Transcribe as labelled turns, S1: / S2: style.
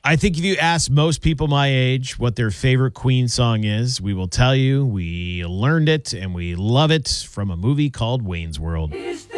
S1: I think if you ask most people my age what their favorite Queen song is, we will tell you we learned it and we love it from a movie called Wayne's World.